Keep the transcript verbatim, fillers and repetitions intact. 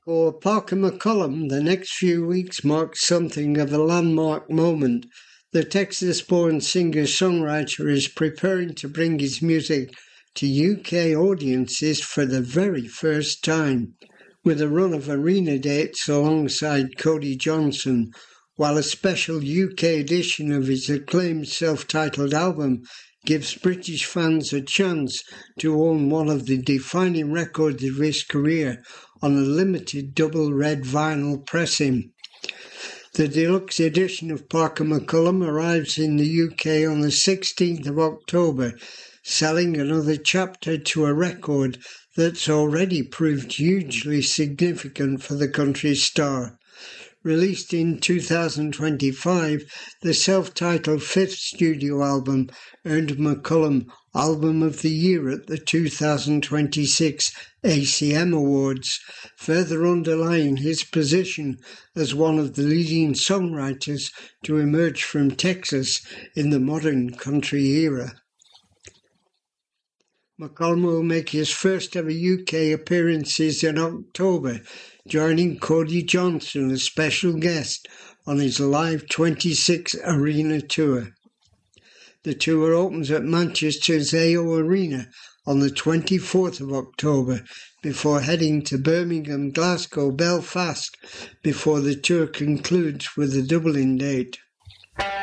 For Parker McCollum, the next few weeks marked something of a landmark moment. The Texas-born singer-songwriter is preparing to bring his music to U K audiences for the very first time, with a run of arena dates alongside Cody Johnson, while a special U K edition of his acclaimed self-titled album gives British fans a chance to own one of the defining records of his career on a limited double red vinyl pressing. The deluxe edition of Parker McCollum arrives in the U K on the sixteenth of October, selling another chapter to a record that's already proved hugely significant for the country star. Released in two thousand twenty-five, the self-titled fifth studio album earned McCollum Album of the Year at the two thousand twenty-six A C M Awards, further underlying his position as one of the leading songwriters to emerge from Texas in the modern country era. McCollum will make his first ever U K appearances in October, joining Cody Johnson as special guest on his Live twenty-six Arena tour. The tour opens at Manchester's A O Arena on the twenty-fourth of October before heading to Birmingham, Glasgow, Belfast before the tour concludes with a Dublin date.